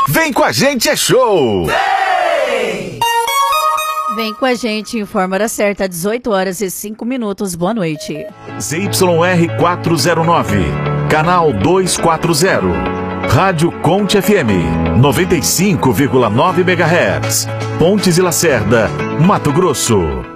Vem com a gente, é show! Vem com a gente, informa a hora certa, 18h05. Boa noite. ZYR 409, canal 240. Rádio Conte FM, 95,9 MHz. Pontes e Lacerda, Mato Grosso.